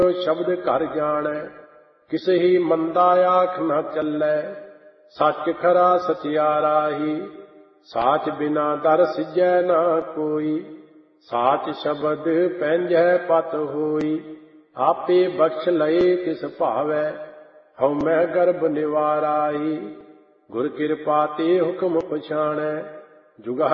शब्द घर जानै, किसही मंदा आख न चलै। सच खरा सचियारा ही, साच बिना दर सिजै ना कोई। साच शब्द पैंजै पत होई, आपे बख्श लए तिस भावै। हਉ मैं गर्भ निवाराही, गुर कृपा ते हुक्म पछाणै। जुगा